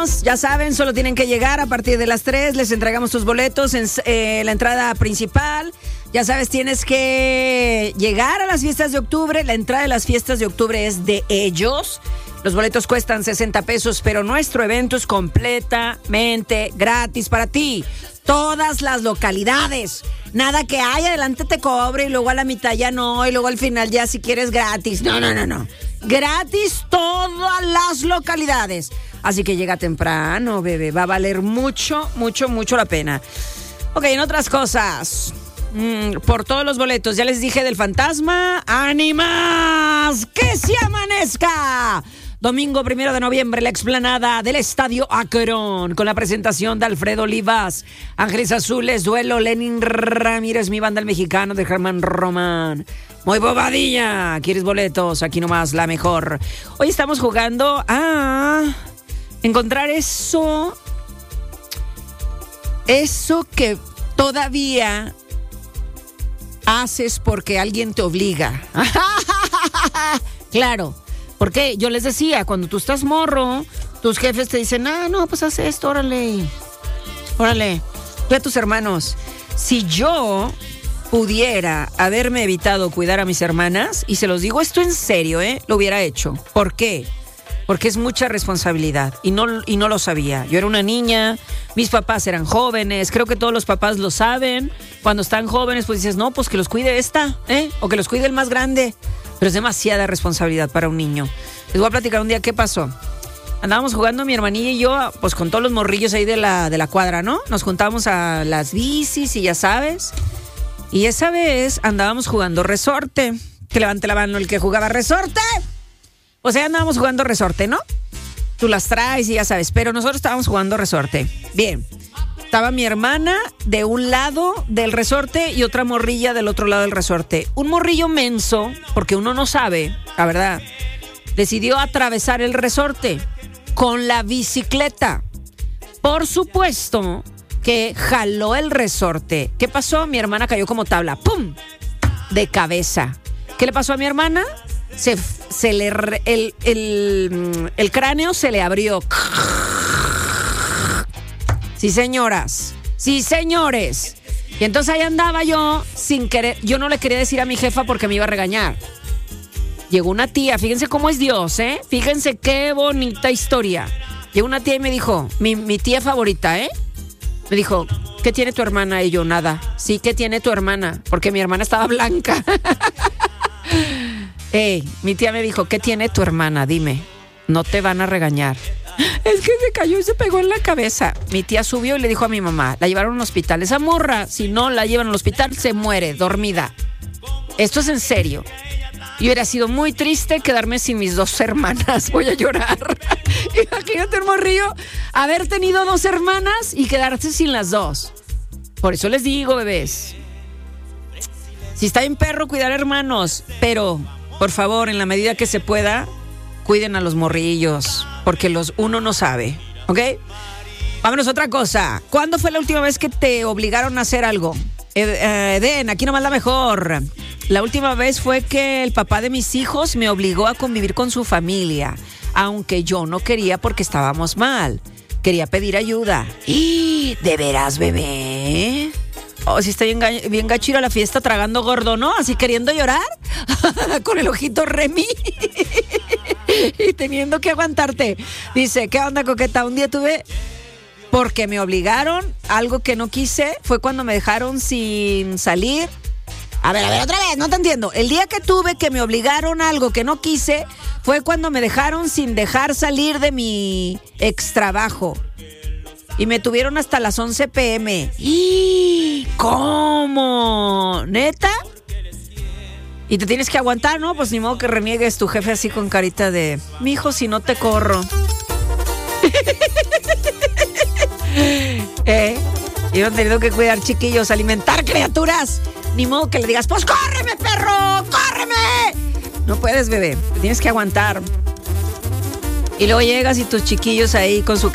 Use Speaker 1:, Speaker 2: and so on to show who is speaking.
Speaker 1: Ya saben, solo tienen que llegar a partir de las 3. Les entregamos tus boletos en la entrada principal. Ya sabes, tienes que llegar a las fiestas de octubre. La entrada de las fiestas de octubre es de ellos. Los boletos cuestan 60 pesos, pero nuestro evento es completamente gratis para ti. Todas las localidades. Nada que hay, adelante te cobre y luego a la mitad ya no, y luego al final ya si quieres gratis. No. Gratis todas las localidades. Así que llega temprano, bebé. Va a valer mucho la pena. Ok, en otras cosas. Por todos los boletos, ya les dije del fantasma. ¡Ánimas! ¡Que se amanezca! Domingo 1 de noviembre, la explanada del Estadio Akron, con la presentación de Alfredo Olivas, Ángeles Azules, Duelo, Lenin Ramírez, mi banda el mexicano de Germán Román. Muy bobadilla. ¿Quieres boletos? Aquí nomás, la mejor. Hoy estamos jugando a encontrar eso que todavía haces porque alguien te obliga. Claro. Porque yo les decía, cuando tú estás morro, tus jefes te dicen, no, pues haz esto, órale. Ve a tus hermanos. Si yo pudiera haberme evitado cuidar a mis hermanas, y se los digo esto en serio, lo hubiera hecho. ¿Por qué? Porque es mucha responsabilidad y no lo sabía. Yo era una niña, mis papás eran jóvenes, creo que todos los papás lo saben. Cuando están jóvenes, pues dices, no, pues que los cuide esta, o que los cuide el más grande. Pero es demasiada responsabilidad para un niño. Les voy a platicar un día qué pasó. Andábamos jugando mi hermanilla y yo, pues con todos los morrillos ahí de la cuadra, ¿no? Nos juntábamos a las bicis y ya sabes. Y esa vez andábamos jugando resorte. Que levante la mano el que jugaba resorte. O sea, andábamos jugando resorte, ¿no? Tú las traes y ya sabes. Pero nosotros estábamos jugando resorte. Bien. Estaba mi hermana de un lado del resorte y otra morrilla del otro lado del resorte. Un morrillo menso, porque uno no sabe, la verdad, decidió atravesar el resorte con la bicicleta. Por supuesto que jaló el resorte. ¿Qué pasó? Mi hermana cayó como tabla. ¡Pum! De cabeza. ¿Qué le pasó a mi hermana? El cráneo se le abrió. Sí, señoras. Sí, señores. Y entonces ahí andaba yo sin querer. Yo no le quería decir a mi jefa porque me iba a regañar. Llegó una tía. Fíjense cómo es Dios, ¿eh? Fíjense qué bonita historia. Llegó una tía y me dijo, mi tía favorita, me dijo, ¿qué tiene tu hermana? Y yo, nada. Sí, ¿qué tiene tu hermana? Porque mi hermana estaba blanca. Mi tía me dijo, ¿qué tiene tu hermana? Dime, no te van a regañar. Es que se cayó y se pegó en la cabeza. Mi tía subió y le dijo a mi mamá, la llevaron al hospital. Esa morra, si no la llevan al hospital, se muere, dormida. Esto es en serio. Y hubiera sido muy triste quedarme sin mis 2 hermanas. Voy a llorar. Imagínate un morrillo haber tenido 2 hermanas y quedarse sin las 2. Por eso les digo, bebés, si está bien perro cuidar hermanos, pero por favor, en la medida que se pueda, cuiden a los morrillos, porque uno no sabe, ¿ok? Vámonos a otra cosa. ¿Cuándo fue la última vez que te obligaron a hacer algo? Eden, aquí nomás la mejor. La última vez fue que el papá de mis hijos me obligó a convivir con su familia, aunque yo no quería porque estábamos mal. Quería pedir ayuda. ¿Y de veras, bebé? Oh, si está bien gachiro la fiesta, tragando gordo, ¿no? Así queriendo llorar, con el ojito Remy y teniendo que aguantarte. Dice, ¿qué onda, coqueta? Un día tuve, porque me obligaron, algo que no quise, fue cuando me dejaron sin salir. A ver, otra vez, no te entiendo. El día que tuve que me obligaron a algo que no quise, fue cuando me dejaron sin dejar salir de mi extrabajo. Y me tuvieron hasta las 11 p.m. ¿Y cómo? ¿Neta? Y te tienes que aguantar, ¿no? Pues ni modo que reniegues, tu jefe así con carita de, mijo, si no te corro. Iban teniendo que cuidar chiquillos, alimentar criaturas. Ni modo que le digas, pues córreme, perro, córreme. No puedes, bebé, te tienes que aguantar. Y luego llegas y tus chiquillos ahí con su